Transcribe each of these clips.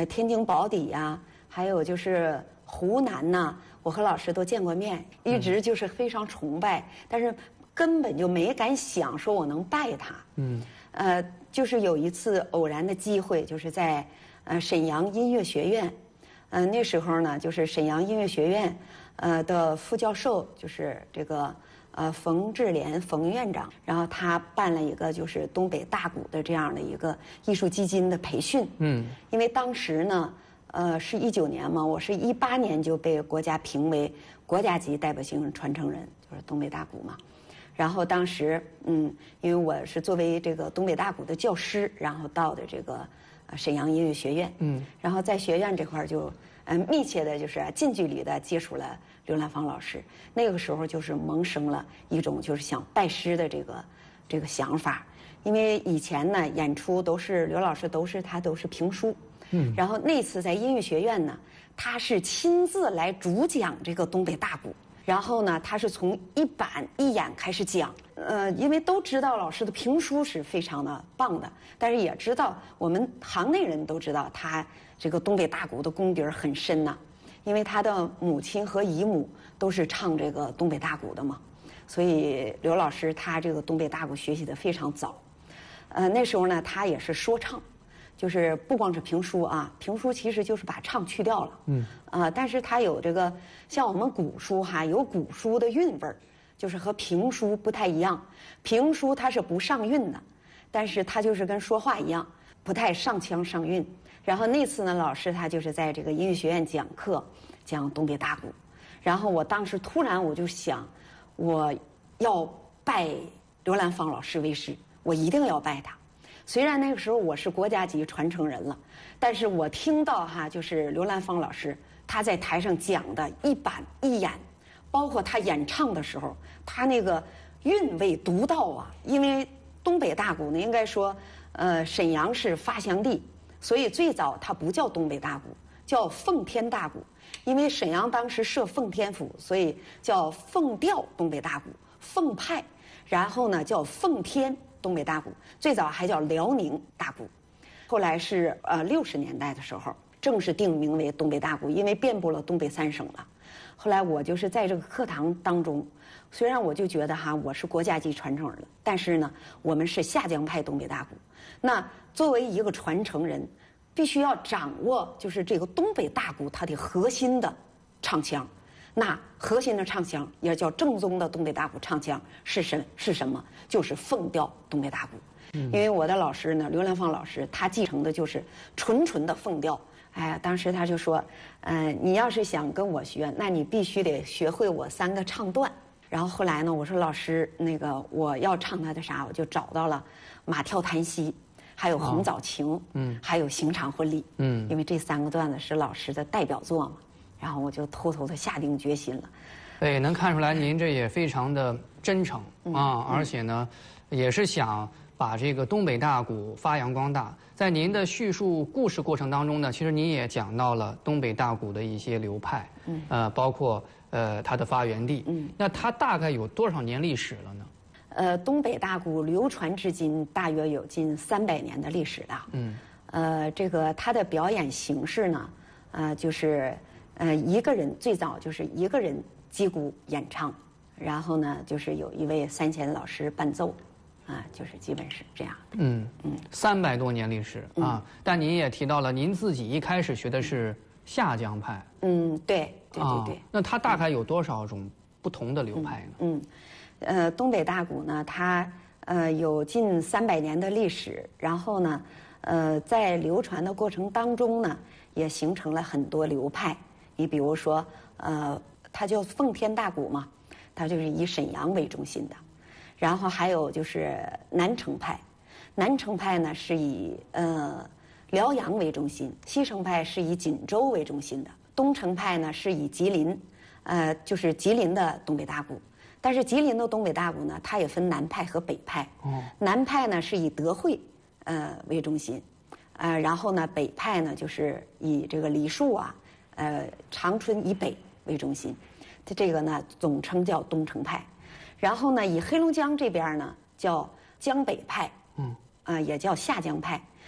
天津宝坻呀，还有就是湖南呐，我和老师都见过面，一直就是非常崇拜，但是根本就没敢想说我能拜他。就是有一次偶然的机会，就是在沈阳音乐学院，那时候呢，就是沈阳音乐学院的副教授就是这个冯志莲冯院长，然后他办了一个就是东北大鼓的这样的一个艺术基金的培训。因为当时呢，是19年嘛，我是18年就被国家评为国家级代表性传承人，就是东北大鼓嘛。然后当时，因为我是作为这个东北大鼓的教师，然后到的这个沈阳音乐学院，然后在学院这块就密切的就是近距离的接触了刘兰芳老师。那个时候就是萌生了一种就是想拜师的这个想法，因为以前呢演出都是刘老师都是评书，然后那次在音乐学院呢，他是亲自来主讲这个东北大鼓。然后呢，他是从一板一眼开始讲，因为都知道老师的评书是非常的棒的，但是也知道我们行内人都知道他这个东北大鼓的功底很深呐，因为他的母亲和姨母都是唱这个东北大鼓的嘛，所以刘老师他这个东北大鼓学习的非常早，那时候呢，他也是说唱。就是不光是评书啊，评书其实就是把唱去掉了，但是它有这个像我们古书有古书的韵味儿，就是和评书不太一样。评书它是不上韵的，但是它就是跟说话一样，不太上腔上韵。然后那次呢，老师他就是在这个音乐学院讲课，讲东北大鼓，然后我当时突然我就想，我要拜刘兰芳老师为师，我一定要拜他。虽然那个时候我是国家级传承人了，但是我听到就是刘兰芳老师他在台上讲的一板一眼，包括他演唱的时候，他那个韵味独到啊。因为东北大鼓呢，应该说，沈阳是发祥地，所以最早它不叫东北大鼓，叫奉天大鼓。因为沈阳当时设奉天府，所以叫奉调东北大鼓，奉派，然后呢叫奉天东北大鼓，最早还叫辽宁大鼓，后来是60年代的时候正式定名为东北大鼓，因为遍布了东北3省了。后来我就是在这个课堂当中，虽然我就觉得我是国家级传承人了，但是呢，我们是下江派东北大鼓。那作为一个传承人，必须要掌握就是这个东北大鼓它的核心的唱腔。那核心的唱腔也叫正宗的东北大鼓唱腔是什么？就是奉调东北大鼓。因为我的老师呢，刘兰芳老师，他继承的就是纯的奉调。当时他就说，你要是想跟我学，那你必须得学会我3个唱段。然后后来呢，我说老师，那个我要唱他的啥，我就找到了马跳檀溪，还有红枣情，还有刑场婚礼，因为这3个段子是老师的代表作嘛。然后我就偷偷的下定决心了。 对，能看出来您这也非常的真诚而且呢，也是想把这个东北大鼓发扬光大。在您的叙述故事过程当中呢，其实您也讲到了东北大鼓的一些流派，包括它的发源地。那它大概有多少年历史了呢？ 东北大鼓流传至今大约有近300年的历史了。这个它的表演形式呢，就是一个人，最早就是一个人击鼓演唱，然后呢就是有一位3弦老师伴奏，就是基本是这样的。 300多年历史啊！但您也提到了，您自己一开始学的是下江派。 对。 那它大概有多少种不同的流派呢？东北大鼓呢，它有近300年的历史，然后呢，在流传的过程当中呢，也形成了很多流派。你比如说，它叫奉天大鼓嘛，它就是以沈阳为中心的。然后还有就是南城派，南城派呢是以辽阳为中心，西城派是以锦州为中心的，东城派呢是以吉林，就是吉林的东北大鼓。但是吉林的东北大鼓呢，它也分南派和北派。南派呢是以德惠为中心，然后呢北派呢就是以这个梨树长春以北为中心，这个呢总称叫东城派。然后呢，以黑龙江这边呢叫江北派，也叫下江派。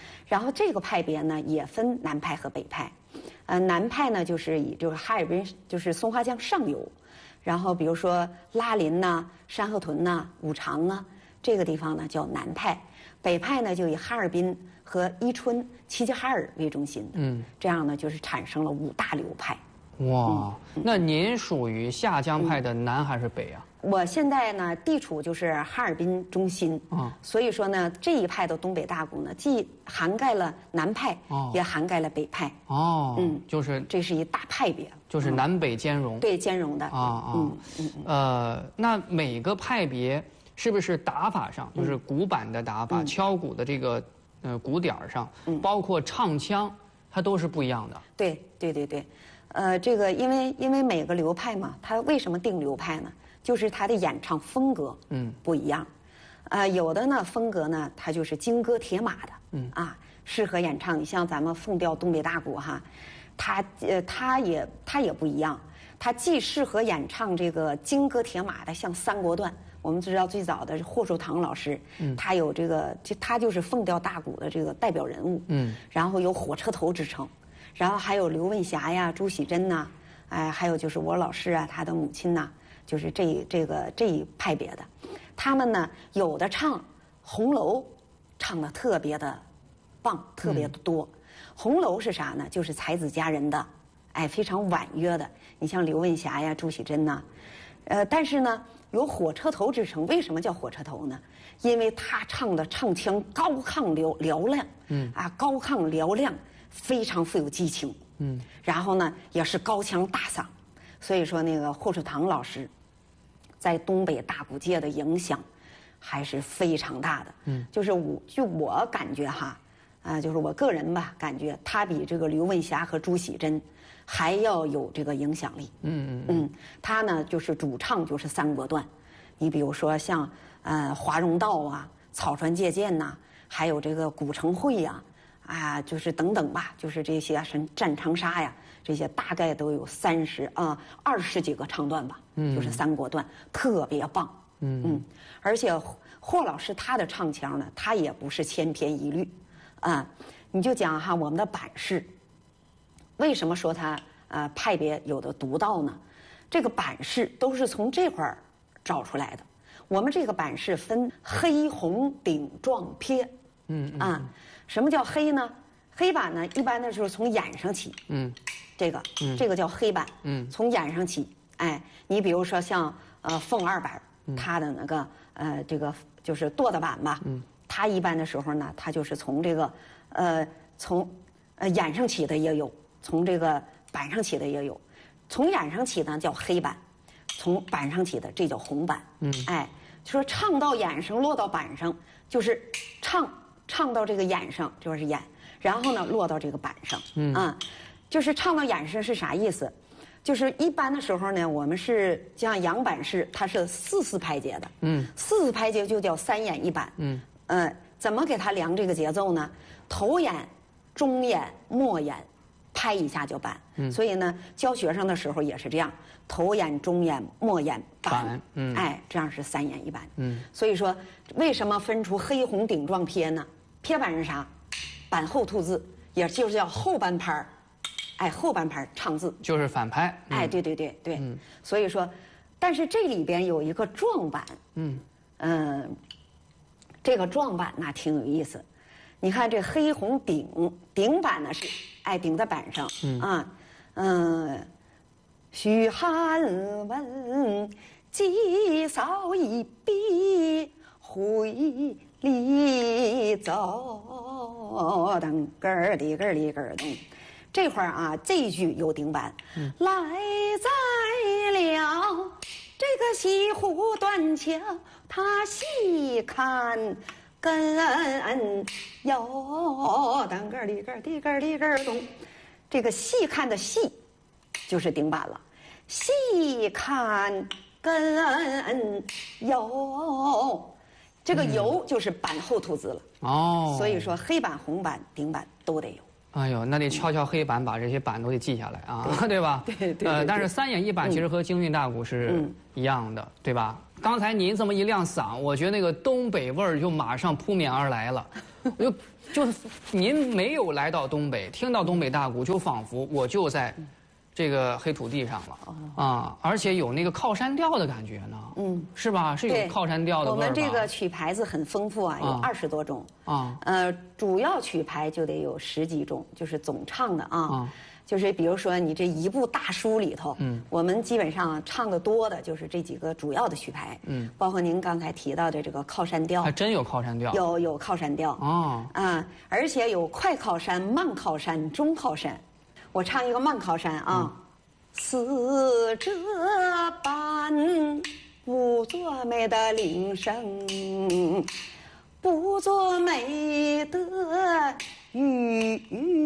然后这个派别呢也分南派和北派，南派呢就是以就是哈尔滨就是松花江上游，然后比如说拉林呐、山河屯呐、五常啊这个地方呢叫南派，北派呢就以哈尔滨和伊春、齐齐哈尔为中心的，这样呢就是产生了5大流派。 哇，那您属于下江派的南还是北啊？ 我现在呢地处就是哈尔滨中心，所以说呢这一派的东北大鼓呢，既涵盖了南派，也涵盖了北派。 就是这是一大派别， 就是南北兼容。 对，兼容的。 那每个派别是不是打法上，就是鼓板的打法、敲鼓的这个鼓点上，包括唱腔，它都是不一样的？ 对。这个因为每个流派嘛，它为什么定流派呢？就是它的演唱风格不一样，有的呢风格呢它就是金戈铁马的，适合演唱。你像咱们凤调东北大鼓哈，它也不一样，它既适合演唱这个金戈铁马的，像三国段。我们知道最早的霍寿堂老师，他有这个，他就是凤调大鼓的这个代表人物，然后有火车头之称。然后还有刘问霞呀、朱喜珍呐，还有就是我老师啊，他的母亲呐，就是这一派别的，他们呢有的唱红楼，唱的特别的棒，特别的多。红楼是啥呢？就是才子佳人的，非常婉约的。你像刘问霞呀、朱喜珍呐，但是呢有火车头之称。为什么叫火车头呢？因为他唱的唱腔高亢嘹亮，高亢嘹亮。非常富有激情，然后呢也是高腔大嗓，所以说那个霍寿堂老师在东北大鼓界的影响还是非常大的。就是我感觉哈，就是我个人吧，感觉他比这个刘问霞和朱喜珍还要有这个影响力。他呢就是主唱就是三国段，你比如说像华容道啊、草船借箭呐，还有这个古城会呀。就是等等吧，就是这些什么战长沙呀，这些大概都有20几个唱段吧，就是三国段，特别棒。而且霍老师他的唱腔呢，他也不是千篇一律，你就讲哈我们的板式，为什么说他派别有的独到呢？这个板式都是从这块儿找出来的。我们这个板式分黑红顶撞撇，什么叫黑呢？黑板呢，一般的就是从眼上起，这个叫黑板，从眼上起。你比如说像凤二板，它的那个这个就是剁的板吧，它一般的时候呢，它就是从这个从眼上起的也有，从这个板上起的也有，从眼上起呢叫黑板，从板上起的这叫红板。说唱到眼上落到板上，就是唱到这个眼上就是眼，然后呢落到这个板上，就是唱到眼上是啥意思？就是一般的时候呢，我们是像扬板式，它是4拍节的，4次拍节就叫3眼1板，怎么给它量这个节奏呢？头眼、中眼、末眼拍一下就板，所以呢教学生的时候也是这样，头眼、中眼、末眼板，这样是3眼1板，所以说为什么分出黑红顶撞撇呢？撇板是啥？板后吐字，也就是叫后半拍后半拍唱字就是反拍。 对，所以说，但是这里边有一个撞板，这个撞板呢挺有意思。你看这黑红顶板呢是顶在板上，嘘寒问季扫一笔回里走，噔咯儿里咯儿里咯儿咚。这块儿这一句有顶板，来在了这个西湖断桥，他细看根哟，噔咯儿里咯儿里咯儿里咯儿咚。这个细看的细就是顶板了，细看根哟。这个油就是板后吐字了，所以说黑板、红板、顶板都得有。 哎呦，那得敲敲黑板，把这些板都得记下来啊，对吧？ 对。 但是3眼1板其实和京韵大鼓是一样的，对吧？刚才您这么一亮嗓，我觉得那个东北味儿就马上扑面而来了。 就是您没有来到东北，听到东北大鼓，就仿佛我就在这个黑土地上了啊，而且有那个靠山调的感觉呢，是吧？是有靠山调的味儿吧？ 我们这个曲牌子很丰富啊，有20多种啊，主要曲牌就得有10几种，就是总唱的啊。就是比如说你这一部大书里头，我们基本上唱的多的就是这几个主要的曲牌，包括您刚才提到的这个靠山调， 还真有靠山调， 有靠山调而且有快靠山、慢靠山、中靠山。我唱一个慢靠山啊，似这般不作美的铃声，不作美的语，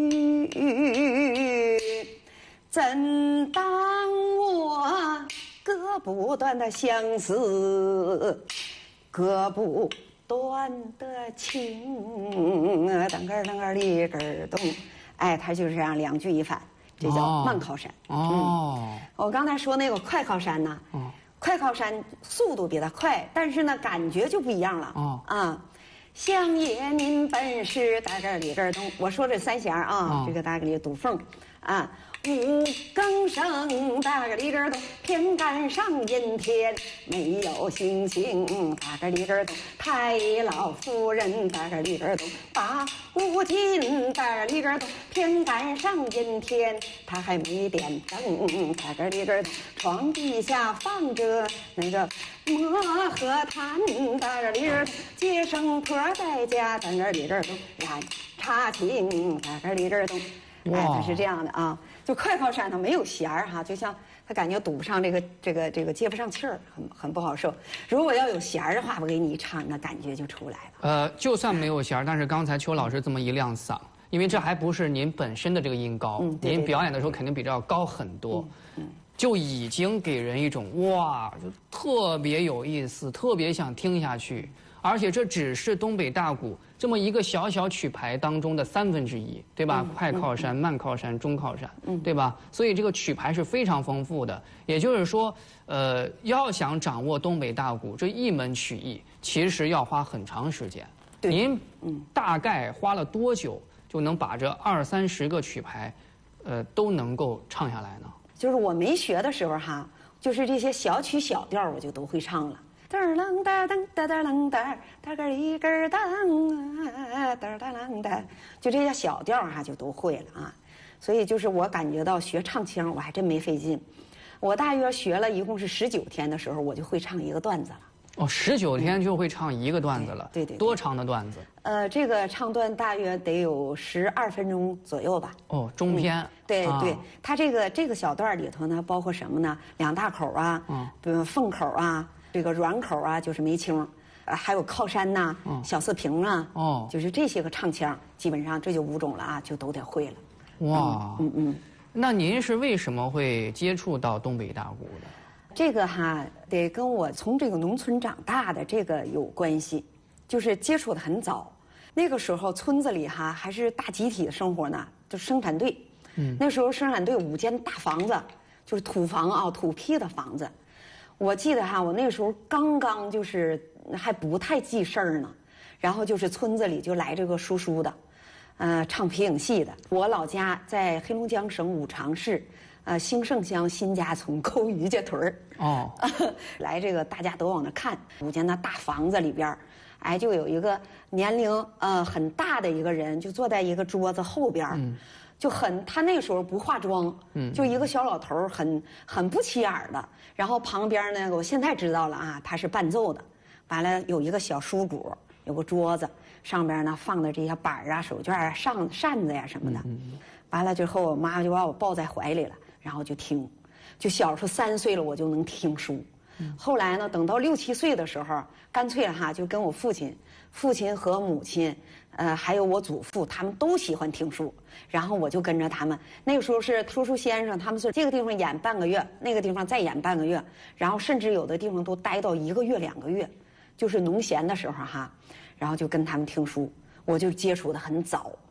怎当我割不断的相思，割不断的情，噔个噔个里个咚，哎，它就是这样2句一反，这叫慢靠山。我刚才说那个快靠山呢，快靠山速度比它快，但是呢感觉就不一样了乡野民本是大个里个咚，我说这3弦啊，这个大个里堵缝啊。五更声大个里个咚，偏赶上阴天没有星星大个里个咚，太老夫人大个里个咚，把五斤大个里个咚，偏赶上阴天他还没点灯大个里个咚，床底下放着那个磨和炭大个里个咚，接生婆在家大个里个咚，燃茶青大个里个咚。哎，它是这样的啊，就快靠山它没有弦儿哈，就像它感觉堵不上这个接不上气儿，很不好受。如果要有弦儿的话，我给你一唱，那感觉就出来了。 就算没有弦儿，但是刚才邱老师这么一亮嗓，因为这还不是您本身的这个音高，您表演的时候肯定比这要高很多，就已经给人一种哇，就特别有意思，特别想听下去。而且这只是东北大鼓这么一个小小曲牌当中的1/3，对吧？快靠山、慢靠山、中靠山，对吧？所以这个曲牌是非常丰富的。也就是说，要想掌握东北大鼓这一门曲艺，其实要花很长时间。您大概花了多久就能把这20-30个曲牌，都能够唱下来呢？ 就是我没学的时候哈，就是这些小曲小调我就都会唱了。噔啷哒噔哒哒啷哒，哒个里个当啊，哒哒啷哒，就这些小调哈就都会了啊。所以就是我感觉到学唱腔我还真没费劲，我大约学了一共是19天的时候，我就会唱一个段子了。 19天就会唱一个段子了？ 对。 多长的段子？ 这个唱段大约得有12分钟左右吧。 中篇。 对，它这个小段里头呢，包括什么呢？2大口啊，比如凤口啊。这个软口啊，就是梅青，还有靠山呐、小四平啊，就是这些个唱腔，基本上这就5种了啊，就都得会了。 哇，那您是为什么会接触到东北大鼓的？ 这个哈，得跟我从这个农村长大的这个有关系，就是接触的很早。那个时候村子里哈还是大集体的生活呢，就生产队。那时候生产队5间大房子，就是土房啊，土坯的房子。我记得哈，我那时候刚刚就是还不太记事儿呢，然后就是村子里就来这个叔叔的，唱皮影戏的。我老家在黑龙江省五常市，兴盛乡新家村沟于家屯儿。来这个大家都往那看，5间那大房子里边，哎，就有一个年龄很大的一个人，就坐在一个桌子后边。就他那时候不化妆，就一个小老头很不起眼的。然后旁边呢，我现在知道了啊，他是伴奏的。完了有一个小书鼓，有个桌子，上边呢放的这些板啊、手绢啊、扇子呀什么的。完了之后，我妈就把我抱在怀里了，然后就听。就小时候3岁了，我就能听书。后来呢，等到6、7岁的时候，干脆哈就跟我父亲和母亲，还有我祖父，他们都喜欢听书，然后我就跟着他们。那个时候是叔叔先生，他们说这个地方演半个月，那个地方再演半个月，然后甚至有的地方都待到1个月、2个月，就是农闲的时候哈，然后就跟他们听书，我就接触的很早。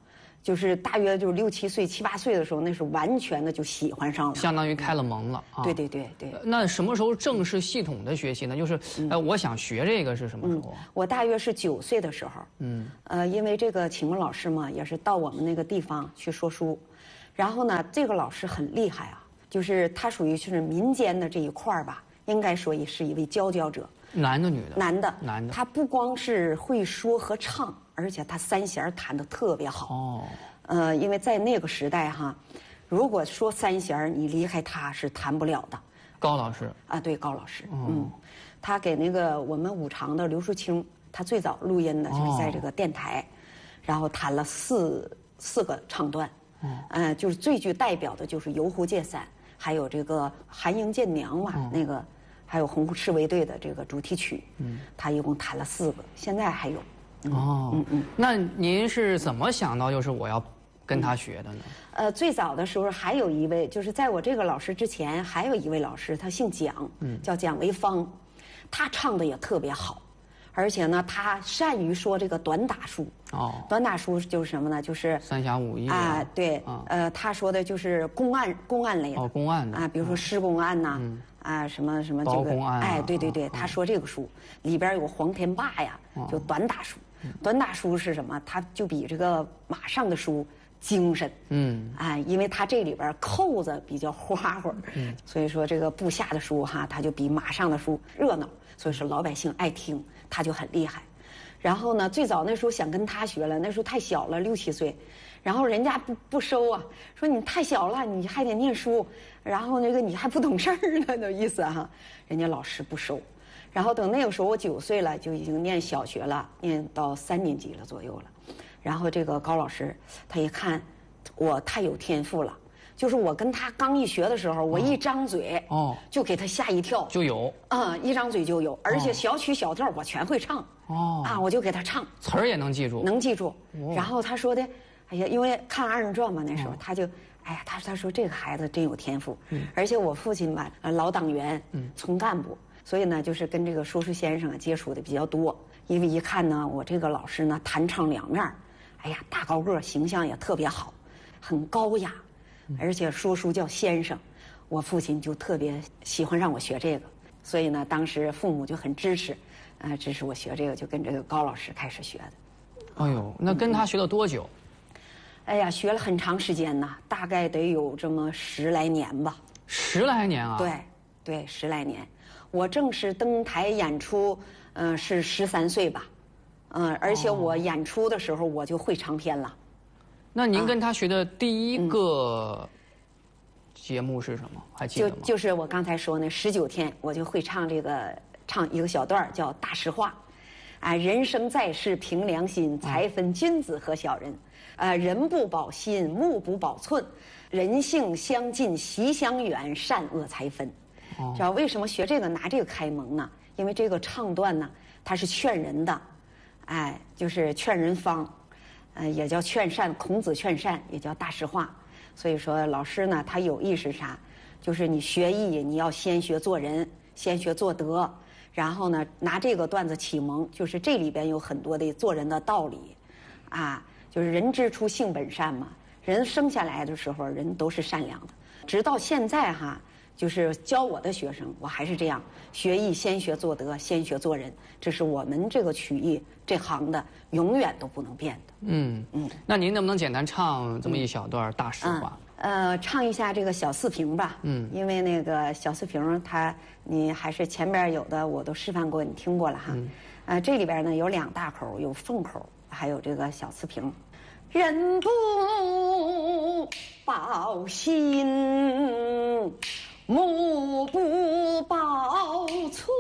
就是大约就是6、7岁、7、8岁的时候，那是完全的就喜欢上了， 相当于开了蒙了啊。 对对对对。 那什么时候正式系统的学习呢？就是我想学这个是什么时候？ 我大约是9岁的时候。因为这个启蒙老师嘛，也是到我们那个地方去说书，然后呢，这个老师很厉害啊，就是他属于就是民间的这一块儿吧，应该说也是一位佼佼者。 男的女的？ 男的。 男的。 他不光是会说和唱，而且他3弦弹得特别好。因为在那个时代哈，如果说3弦你离开他是弹不了的。 高老师啊，对，高老师。他给那个我们五常的刘淑清，他最早录音的就是在这个电台，然后弹了四个唱段。就是最具代表的就是《游湖借伞》，还有这个《寒营见娘》嘛，那个还有《红赤卫队》的这个主题曲。他一共弹了4个，现在还有。 那您是怎么想到就是我要跟他学的呢？ 最早的时候还有一位，就是在我这个老师之前，还有一位老师，他姓蒋，叫蒋维芳，他唱的也特别好。而且呢，他善于说这个短打书。短打书就是什么呢？就是三侠五义啊，对，他说的就是公案类的。 公案的啊，比如说施公案呐，什么这个公案。 哎，对对对，他说这个书里边有黄天霸呀，就短打书。短打书是什么？他就比这个马上的书精神。因为他这里边扣子比较花花，所以说这个部下的书哈，他就比马上的书热闹，所以说老百姓爱听。他就很厉害，然后呢，最早那时候想跟他学了，那时候太小了，6、7岁，然后人家不收啊，说你太小了，你还得念书，然后那个你还不懂事儿呢，那意思哈，人家老师不收。然后等那个时候我9岁了，就已经念小学了，念到3年级了左右了。然后这个高老师他一看我太有天赋了。就是我跟他刚一学的时候，我一张嘴，就给他吓一跳， 就有， 一张嘴就有，而且小曲小调我全会唱，我就给他唱， 词儿也能记住， 能记住。然后他说的，哎呀，因为看2人转嘛，那时候他就，哎呀，他说这个孩子真有天赋，而且我父亲吧，老党员，从干部，所以呢，就是跟这个说书先生接触的比较多。因为一看呢，我这个老师呢，弹唱2面，哎呀，大高个，形象也特别好，很高雅。而且说书叫先生，我父亲就特别喜欢让我学这个，所以呢，当时父母就很支持，支持我学这个，就跟这个高老师开始学的。 哎呦，那跟他学了多久？ 哎呀，学了很长时间呐，大概得有这么10来年吧。 10来年啊？ 对，10来年。我正式登台演出，是13岁吧，而且我演出的时候我就会唱片了。 那您跟他学的第一个节目是什么？还记得吗？ 就是我刚才说那19天，我就会唱一个小段叫《大实话》，人生在世凭良心，才分君子和小人。人不保心，目不保寸，人性相近，习相远，善恶才分。知道为什么学这个拿这个开蒙呢？因为这个唱段呢，它是劝人的，就是劝人方。也叫劝善，孔子劝善，也叫大实话。所以说，老师呢，他有意是啥？就是你学艺，你要先学做人，先学做德，然后呢，拿这个段子启蒙，就是这里边有很多的做人的道理，就是人之初性本善嘛。人生下来的时候，人都是善良的。直到现在哈，就是教我的学生，我还是这样，学艺先学做德，先学做人，这是我们这个曲艺这行的永远都不能变的。 那您能不能简单唱这么一小段大实话？ 唱一下这个小四平吧。因为那个小四平你还是前边有的我都示范过，你听过了哈。这里边呢有2大口，有凤口，还有这个小四平。人不保心，目不保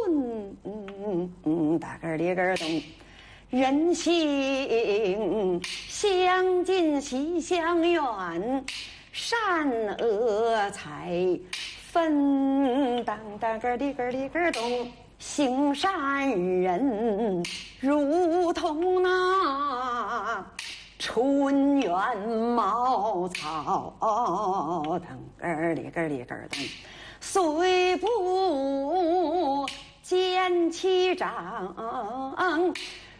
寸，大个儿里个儿咚。人性相近，习相远，善恶才分。当当个里个里个咚，行善人如同那春园茅草，当个里个里个咚，虽不见其长，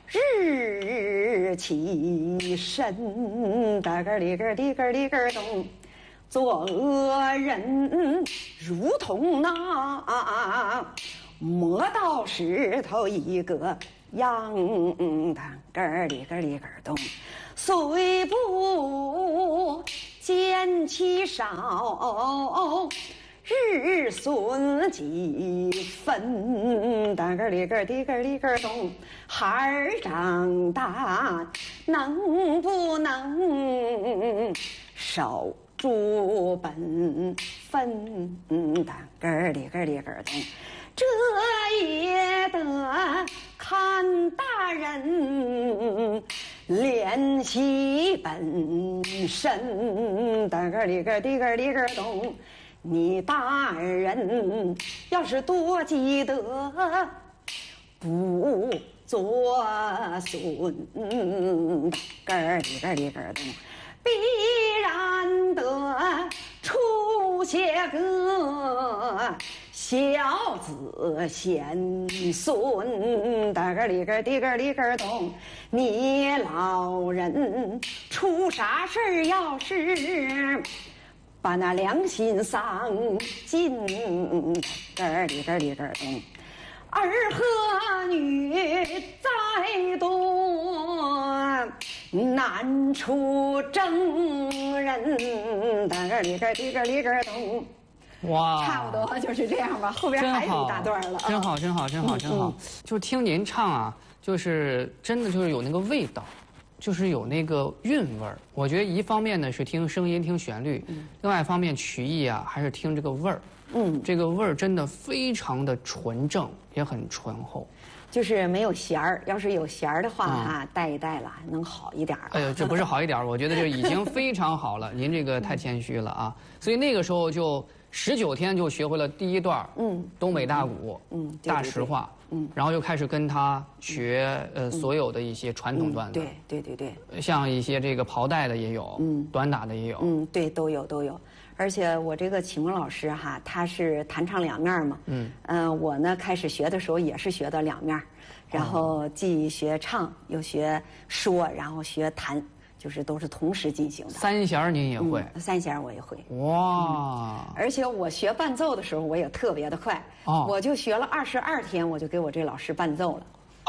日起身，哒个里个里个里个咚，做恶人如同那磨刀石头一个样，哒个里个里个咚，虽不见其少，日孙几分，哒个里个里个里个咚，孩儿长大能不能守住本分，哒个里个里个咚，这也得看大人练习本身，哒个里个里个里个咚。你大人要是多积德，不作损，个儿里个儿里个儿咚，必然得出些个孝子贤孙，哒个里个里个里个咚。你老人出啥事儿要是把那良心丧尽，个儿里个里个咚，儿和女再多难出证人，哒个里个里个里个咚。 哇， 差不多就是这样吧，后边还有一大段了。 真好，真好，真好，真好。就听您唱啊，就是真的就是有那个味道。就是有那个韵味儿，我觉得一方面呢是听声音、听旋律，另外一方面曲艺啊还是听这个味儿。这个味儿真的非常的纯正，也很醇厚。 就是没有弦儿，要是有弦儿的话哈，带一带了能好一点儿。 哎呦，这不是好一点儿，我觉得这已经非常好了。您这个太谦虚了啊！所以那个时候就19天就学会了第一段，东北大鼓，大实话。然后又开始跟他学所有的一些传统段子， 对， 像一些这个刨带的也有，短打的也有， 对，都有。而且我这个启蒙老师哈，他是弹唱两面嘛，我呢开始学的时候也是学的两面，然后既学唱又学说，然后学弹。就是都是同时进行的。 三弦您也会？ 三弦我也会。 哇！ 而且我学伴奏的时候，我也特别的快。我就学了22天，我就给我这老师伴奏了。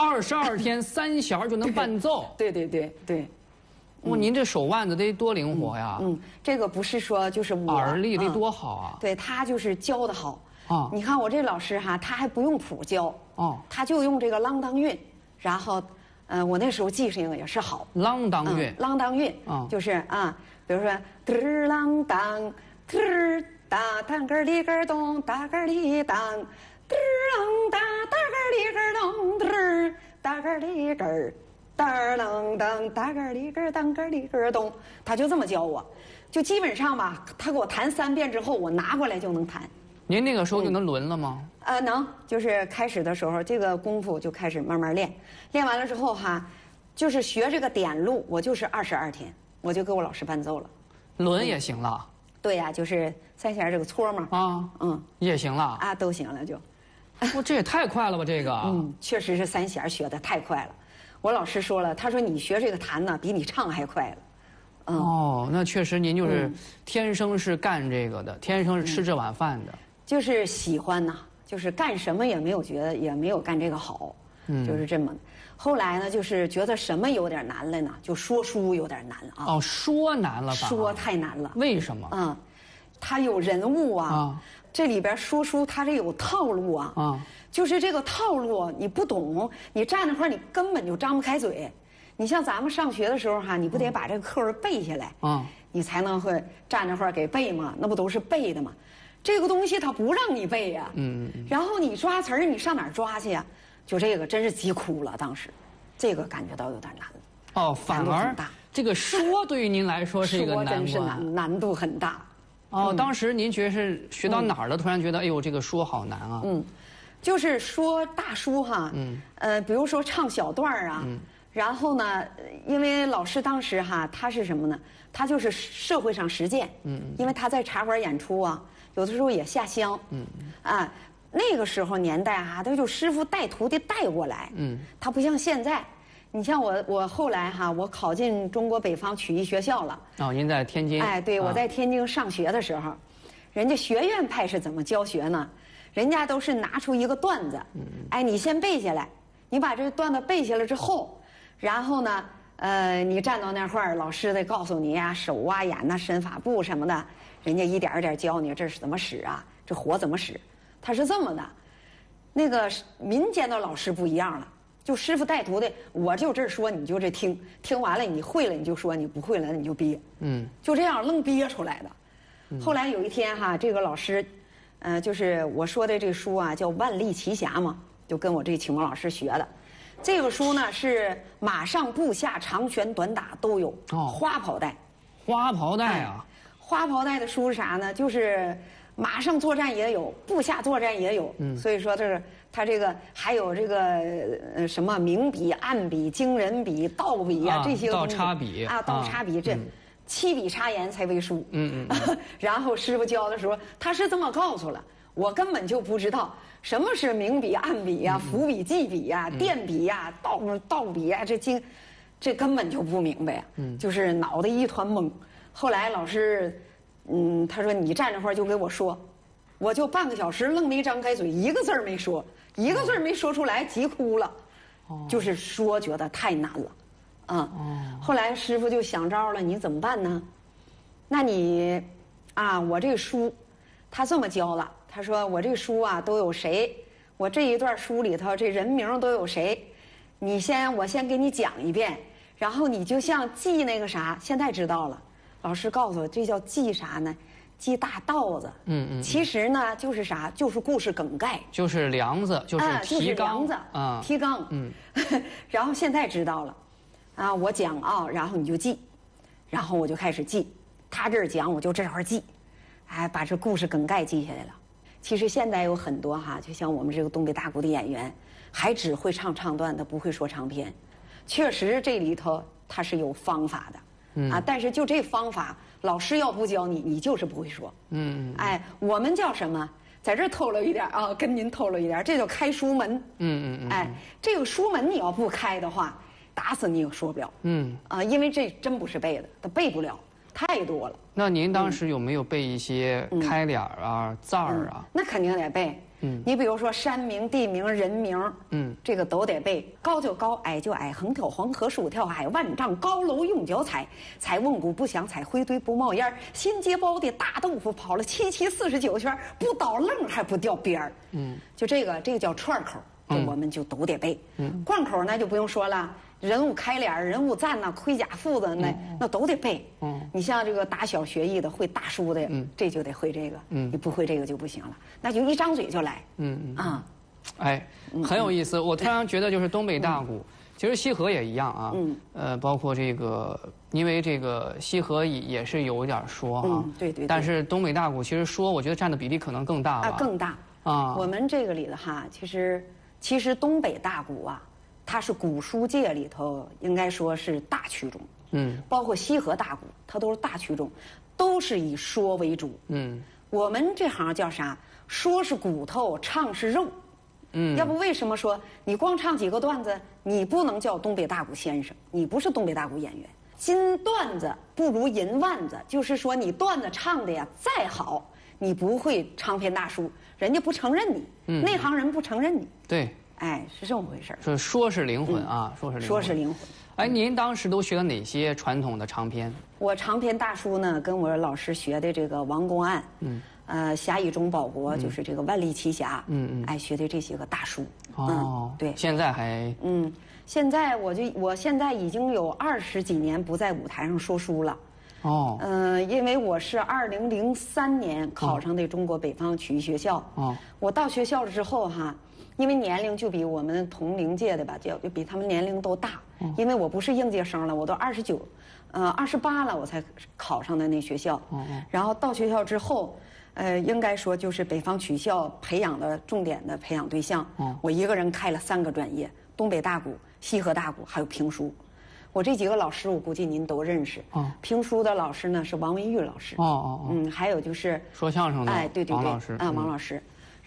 22天三弦就能伴奏？ 对。 哇，您这手腕子得多灵活呀！ 这个不是说就是我耳力得多好啊！ 对他就是教的好啊！你看我这老师哈，他还不用谱教他就用这个啷当韵，然后。我那时候记性也是好。 啷当韵， 啷当韵，就是啊，比如说嘚儿啷当，嘚儿哒当个里个咚，哒个里当，嘚儿啷哒哒个里个咚，嘚儿哒个里个，哒儿啷当哒个里个当个里个咚，他就这么教我，就基本上吧，他给我弹3遍之后，我拿过来就能弹。 您那个时候就能轮了吗？ 能，就是开始的时候，这个功夫就开始慢慢练，练完了之后哈，就是学这个点路，我就是22天，我就给我老师伴奏了。 轮也行了。 对呀，就是三弦这个撮嘛。 也行了。 啊，都行了就。 哇，这也太快了吧，这个。 确实是三弦学的太快了。我老师说了，他说你学这个弹呢，比你唱还快了。 那确实您就是天生是干这个的，天生是吃这碗饭的。 就是喜欢呐，就是干什么也没有觉得也没有干这个好，就是这么。后来呢，就是觉得什么有点难了呢？就说书有点难啊。 说难了吧？ 说太难了。 为什么？ 它有人物啊，这里边说书它这有套路啊。就是这个套路你不懂，你站那块你根本就张不开嘴。你像咱们上学的时候哈，你不得把这个课文背下来你才能会站那块给背嘛？那不都是背的吗？这个东西它不让你背呀，然后你抓词儿，你上哪儿抓去呀？就这个真是急哭了，当时，这个感觉到有点难了。 反而这个说对于您来说是一个难关， 说真是难度很大。 当时您觉得是学到哪儿了？突然觉得，哎呦，这个说好难啊。 就是说大书哈，比如说唱小段儿啊，然后呢，因为老师当时哈，他是什么呢？他就是社会上实践，因为他在茶馆演出啊。有的时候也下乡，那个时候年代哈，他就师傅带徒弟带过来，他不像现在， 你像我后来哈，我考进中国北方曲艺学校了。 哦，您在天津。 哎，对，我在天津上学的时候，人家学院派是怎么教学呢？人家都是拿出一个段子，哎，你先背下来，你把这个段子背下来之后，然后呢，你站到那块儿，老师得告诉你呀，手啊、眼呐、身法步什么的，人家一点一点教你这是怎么使啊，这火怎么使，他是这么的。那个民间的老师不一样了。就师傅带徒弟，我就这说，你就这听，听完了你会了你就说，你不会了你就憋，就这样愣憋出来的。后来有一天哈，这个老师，就是我说的这书啊，叫《万历奇侠》嘛，就跟我这启蒙老师学的。这个书呢是马上步下长拳短打都有，花袍带， 花袍带啊， 花袍带的书是啥呢？就是马上作战也有，步下作战也有，所以说这个。他这个还有这个什么明笔、暗笔、惊人笔、倒笔啊这些倒插笔啊，倒插笔这7笔插言才为书。然后师傅教的时候，他是这么告诉了，我根本就不知道什么是明笔、暗笔呀、伏笔、记笔呀、垫笔呀、倒笔呀，这根本就不明白呀，就是脑袋一团懵。后来老师，他说你站这块儿就给我说，我就半个小时愣没张开嘴，一个字儿没说。一个字没说出来，急哭了，就是说觉得太难了，后来师傅就想招了，你怎么办呢？那你，我这书，他这么教了，他说我这书啊都有谁，我这一段书里头这人名都有谁，我先给你讲一遍，然后你就像记那个啥，现在知道了，老师告诉我这叫记啥呢？记大道子，其实呢就是啥，就是故事梗概， 就是梁子，就是提纲， 提纲，然后现在知道了，我讲啊，然后你就记，然后我就开始记，他这儿讲我就这块记，哎，把这故事梗概记下来了。其实现在有很多哈，就像我们这个东北大鼓的演员，还只会唱段子，不会说长篇，确实这里头它是有方法的，但是就这方法。老师要不教你，你就是不会说。哎，我们叫什么？在这儿透露一点啊，跟您透露一点，这叫开书门。哎，这个书门你要不开的话，打死你也说不了。因为这真不是背的，他背不了，太多了。 那您当时有没有背一些开脸啊、字儿啊？ 那肯定得背。你比如说山名、地名、人名，这个都得背。高就高，矮就矮，横跳黄河，竖跳海，万丈高楼用脚踩，踩瓮鼓不响，踩灰堆不冒烟。新街包的大豆腐跑了749圈，不倒愣还不掉边儿。就这个叫串口，我们就都得背。贯口那就不用说了。人物开脸、人物赞呐、盔甲副子那都得背。你像这个打小学艺的、会大书的，这就得会这个。你不会这个就不行了，那就一张嘴就来。 哎，很有意思。我突然觉得，就是东北大鼓，其实西河也一样啊。包括这个，因为这个西河也是有点说啊。 对。 但是东北大鼓其实说，我觉得占的比例可能更大吧。 更大啊。我们这个里的哈，其实东北大鼓啊。它是古书界里头应该说是大曲种，包括西河大鼓，它都是大曲种，都是以说为主，我们这行叫啥？说是骨头，唱是肉，要不为什么说你光唱几个段子，你不能叫东北大鼓先生，你不是东北大鼓演员。金段子不如银腕子，就是说你段子唱的呀再好，你不会长篇大书，人家不承认你，内行人不承认你。 对。 哎，是这么回事儿。说是灵魂啊， 说是灵魂。 哎，您当时都学了哪些传统的长篇？ 我长篇大书呢，跟我老师学的这个王公案，侠以忠报国，就是这个万历奇侠，哎，学的这些个大书。对。 现在还。 现在我现在已经有20几年不在舞台上说书了。因为我是2003年考上的中国北方曲艺学校。我到学校了之后哈。因为年龄就比我们同龄届的吧，就比他们年龄都大。因为我不是应届生了，我都28了，我才考上的那学校。然后到学校之后，应该说就是北方曲校培养的重点的培养对象。我一个人开了3个专业：东北大鼓、西河大鼓，还有评书。我这几个老师，我估计您都认识。评书的老师呢是王文玉老师。还有就是说相声的。 对，王老师。王老师。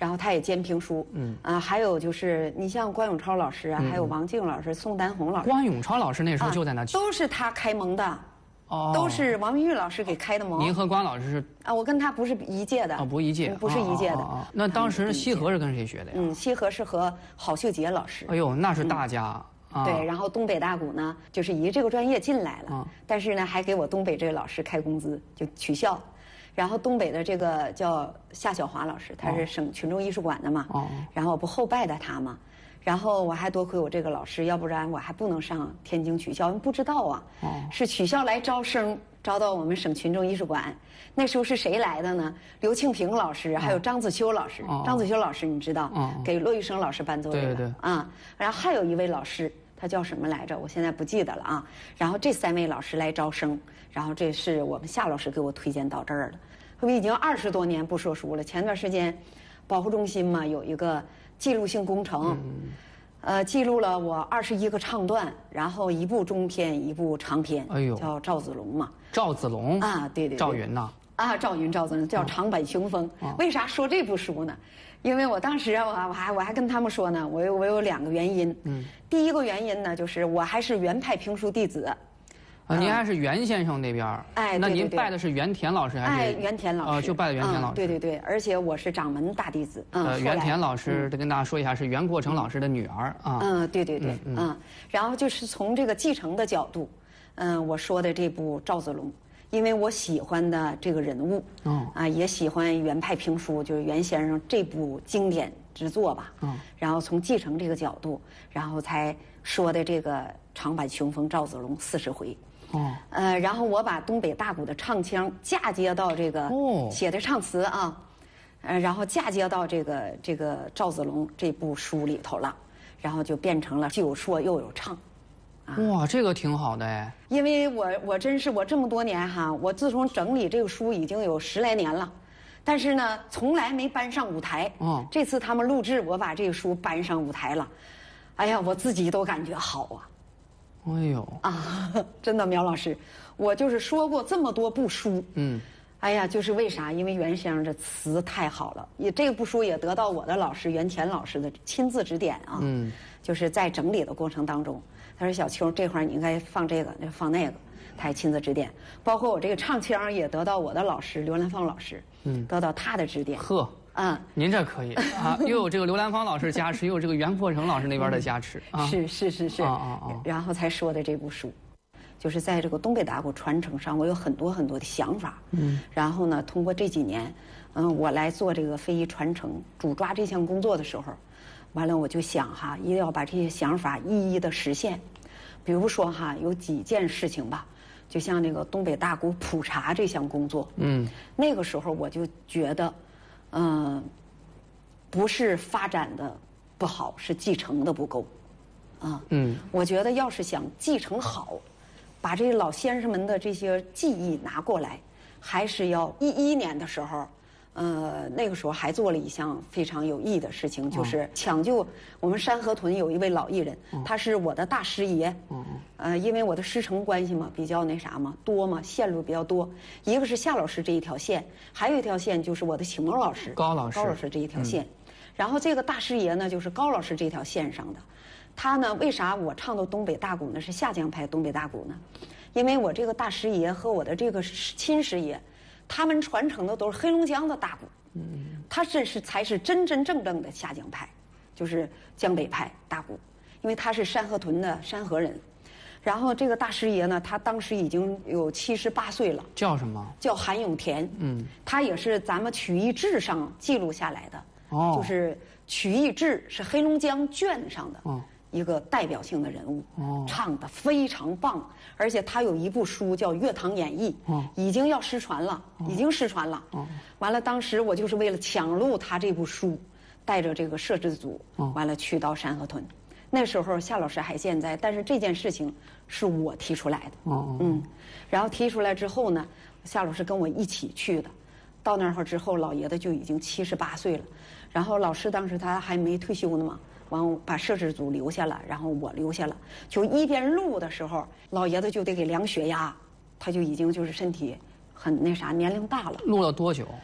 然后他也兼评书，还有就是你像关永超老师啊，还有王静老师、宋丹红老师。 关永超老师那时候就在那， 都是他开蒙的。哦，都是王明玉老师给开的蒙。 您和关老师是啊，我跟他不是一届的。 不一届， 不是一届的。 那当时西河是跟谁学的呀？ 西河是和郝秀杰老师。 哎呦，那是大家。 对，然后东北大鼓呢，就是以这个专业进来了，但是呢，还给我东北这个老师开工资，就取笑。然后东北的这个叫夏小华老师，他是省群众艺术馆的嘛，然后我不后拜的他嘛。然后我还多亏我这个老师，要不然我还不能上天津取校，因为不知道啊，是取校来招生，招到我们省群众艺术馆。那时候是谁来的呢？刘庆平老师，还有张子修老师。张子修老师你知道，给骆玉生老师伴奏的。 对。 然后还有一位老师，他叫什么来着？我现在不记得了啊。然后这3位老师来招生，然后这是我们夏老师给我推荐到这儿的。我已经20多年不说书了。前段时间，保护中心嘛有一个记录性工程，记录了我21个唱段，然后1部中篇，1部长篇，叫赵子龙嘛。 赵子龙啊，对， 赵云呐。 赵云、赵子龙叫长坂雄风。为啥说这部书呢？因为我当时我还跟他们说呢，我有2个原因。第一个原因呢，就是我还是原派评书弟子。 您还是袁先生那边儿？ 哎， 那您拜的是袁田老师还是？ 袁田老师。 就拜的袁田老师。 对，而且我是掌门大弟子。 袁田老师，得跟大家说一下，是袁国成老师的女儿啊。 对。然后就是从这个继承的角度，我说的这部赵子龙，因为我喜欢的这个人物，也喜欢原派评书，就是袁先生这部经典之作吧。然后从继承这个角度，然后才说的这个长坂雄风赵子龙40回。然后我把东北大鼓的唱腔嫁接到这个写的唱词啊，然后嫁接到这个赵子龙这部书里头了，然后就变成了既有说又有唱。 哇，这个挺好的哎。 因为我真是我这么多年哈，我自从整理这个书已经有10来年了，但是呢从来没搬上舞台。这次他们录制，我把这个书搬上舞台了，哎呀，我自己都感觉好啊。 哎呦真的，苗老师，我就是说过这么多部书，哎呀，就是为啥？因为袁先生这词太好了，这部书也得到我的老师袁田老师的亲自指点啊。就是在整理的过程当中，他说小秋这会儿你应该放这个，放那个，他也亲自指点。包括我这个唱腔也得到我的老师刘兰芳老师，得到他的指点。 您这可以啊，又有这个刘兰芳老师加持，又有这个袁国成老师那边的加持啊。 是。然后才说的这部书，就是在这个东北大鼓传承上，我有很多的想法。然后呢，通过这几年，我来做这个非遗传承，主抓这项工作的时候，完了我就想哈，一定要把这些想法一一的实现。比如说哈，有几件事情吧，就像那个东北大鼓普查这项工作，那个时候我就觉得。不是发展的不好，是继承的不够，我觉得要是想继承好，把这老先生们的这些技艺拿过来，还是要11年的时候，那个时候还做了一项非常有意义的事情，就是抢救我们山河屯有一位老艺人，他是我的大师爷，因为我的师承关系嘛，比较那啥嘛，多嘛，线路比较多。一个是夏老师这一条线，还有一条线就是我的启蒙老师高老师这一条线。然后这个大师爷呢，就是高老师这条线上的。他呢，为啥我唱的东北大鼓呢是下江派东北大鼓呢？因为我这个大师爷和我的这个亲师爷，他们传承的都是黑龙江的大鼓，他才是真真正正的下江派，就是江北派大鼓，因为他是山河屯的山河人。然后这个大师爷呢，他当时已经有78岁了。 叫什么？ 叫韩永田。他也是咱们曲艺志上记录下来的。就是曲艺志是黑龙江卷上的一个代表性的人物。唱得非常棒，而且他有一部书叫《岳堂演义》，已经要失传了，已经失传了。完了，当时我就是为了抢录他这部书，带着这个摄制组，完了去到山河屯。那时候夏老师还健在，但是这件事情是我提出来的。然后提出来之后呢，夏老师跟我一起去的。到那儿之后，老爷子就已经78岁了。然后老师当时他还没退休呢嘛，完把摄制组留下了，然后我留下了。就一边录的时候，老爷子就得给量血压，他就已经就是身体很那啥，年龄大了。 录了多久？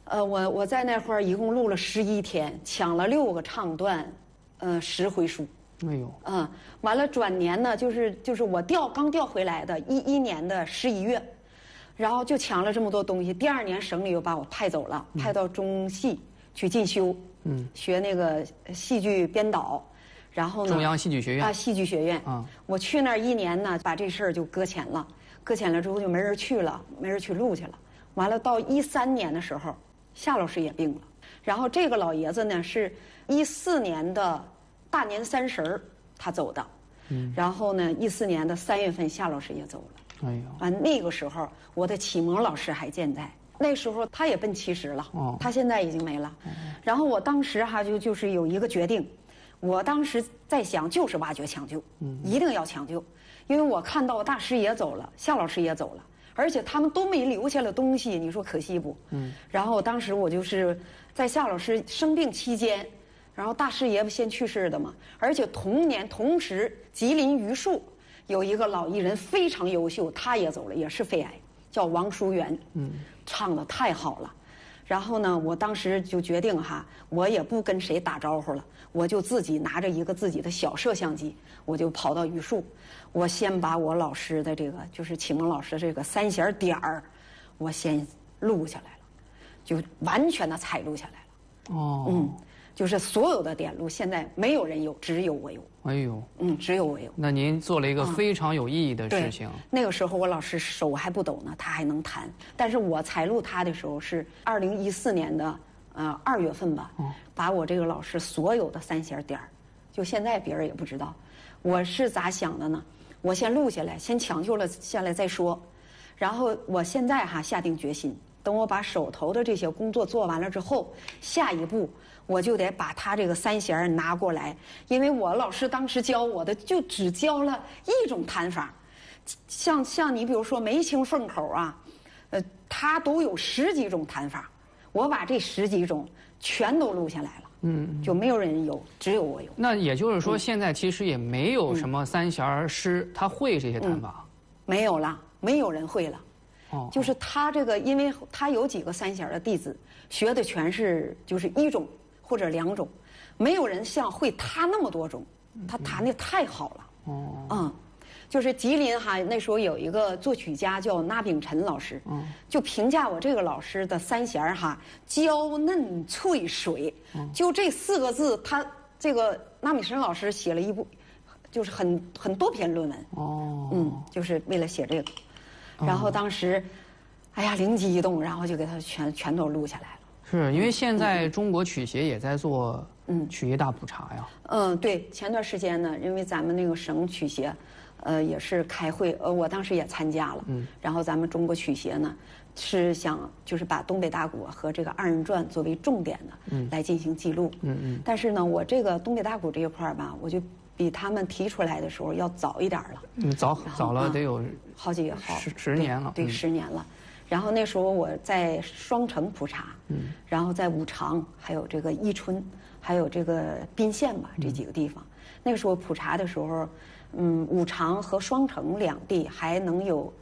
我在那会儿一共录了11天，抢了6个唱段，10回书。 哎呦， 完了转年呢，就是我刚调回来的11年的11月，然后就抢了这么多东西。第2年省里又把我派走了，派到中戏去进修，学那个戏剧编导。然后呢， 中央戏剧学院啊，戏剧学院。我去那儿1年呢，把这事儿就搁浅了。搁浅了之后就没人去了，没人去录去了。完了到13年的时候，夏老师也病了。然后这个老爷子呢是14年的大年30他走的。然后呢14年的3月份夏老师也走了。 哎呦， 完那个时候我的启蒙老师还健在。那时候他也奔70了，他现在已经没了。然后我当时就是有一个决定，我当时在想就是挖掘抢救，一定要抢救，因为我看到大师也走了，夏老师也走了。而且他们都没留下了东西，你说可惜不？然后当时我就是在夏老师生病期间，然后大师爷先去世的嘛，而且同时吉林榆树有一个老艺人非常优秀，他也走了，也是肺癌，叫王淑媛，唱得太好了。然后呢，我当时就决定我也不跟谁打招呼了，我就自己拿着一个自己的小摄像机，我就跑到榆树，我先把我老师的这个就是启蒙老师的这个3弦点儿，我先录下来了，就完全的采录下来了。就是所有的点录现在没有人有，只有我有。 哎呦， 只有我有。 那您做了一个非常有意义的事情。 那个时候我老师手还不抖呢，他还能弹。但是我采录他的时候是2014年的2月份吧，把我这个老师所有的3弦点儿，就现在别人也不知道。我是咋想的呢？我先录下来，先抢救了下来再说。然后我现在下定决心，等我把手头的这些工作做完了之后，下一步我就得把他这个3弦拿过来，因为我老师当时教我的就只教了一种弹法，像你比如说梅清凤口它都有10几种弹法，我把这10几种全都录下来了，就没有人有，只有我有。 那也就是说，现在其实也没有什么3弦师他会这些弹法， 没有了，没有人会了。就是他这个，因为他有几个3弦的弟子，学的全是就是1种或者2种，没有人像会他那么多种，他弹的太好了。就是吉林那时候有一个作曲家叫那炳辰老师，就评价我这个老师的3弦娇嫩脆水，就这4个字，他这个那炳辰老师写了一部，就是很多篇论文。就是为了写这个。然后当时，灵机一动，然后就给他全都录下来了。 是因为现在中国曲协也在做曲艺大普查呀。 对，前段时间呢，因为咱们那个省曲协，也是开会，我当时也参加了。然后咱们中国曲协呢，是想就是把东北大鼓和这个2人转作为重点的来进行记录。但是呢，我这个东北大鼓这一块吧，我就比他们提出来的时候要早一点了。 早了得有好几 10年了。 对，10年了。然后那时候我在双城普查，然后在五常，还有这个伊春，还有这个宾县吧，这几个地方。那个时候普查的时候，五常和双城2地还能有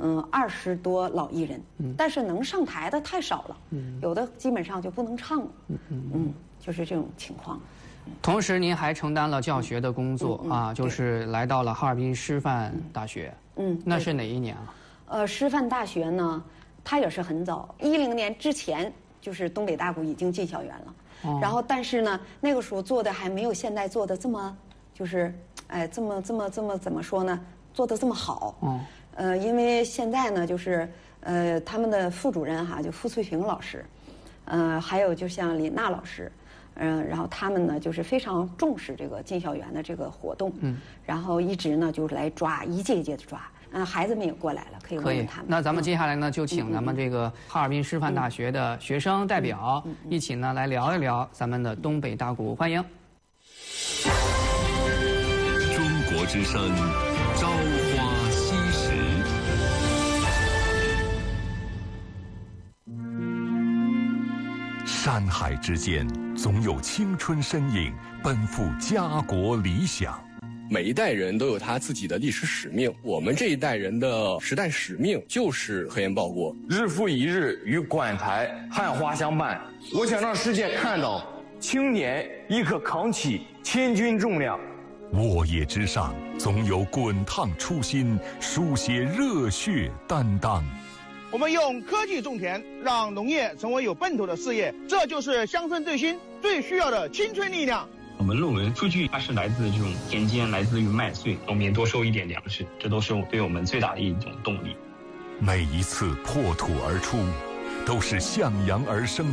20多老艺人，但是能上台的太少了，有的基本上就不能唱了。就是这种情况。 同时，您还承担了教学的工作就是来到了哈尔滨师范大学。那是哪一年啊？ 师范大学呢，它也是很早，10年之前就是东北大鼓已经进校园了。然后，但是呢，那个时候做的还没有现在做的这么，就是这么怎么说呢？做的这么好。因为现在呢，就是他们的副主任就傅翠萍老师，还有就像李娜老师。然后他们呢，就是非常重视这个进校园的这个活动，然后一直呢就是来抓，一届一届的抓，孩子们也过来了，可以问问他们。 那咱们接下来呢，就请咱们这个哈尔滨师范大学的学生代表一起呢来聊一聊咱们的东北大鼓，欢迎。 中国之声，朝花夕拾。山海之间，总有青春身影奔赴家国理想。 每一代人都有他自己的历史使命，我们这一代人的时代使命就是科研报国。 日复一日与馆台汉花相伴，我想让世界看到青年亦可扛起千钧重量。 沃野之上，总有滚烫初心，书写热血担当。 我们用科技种田，让农业成为有奔头的事业，这就是乡村振兴最需要的青春力量。 我们论文数据它是来自这种田间，来自于麦穗，农民多收一点粮食，这都是对我们最大的一种动力。 每一次破土而出，都是向阳而生的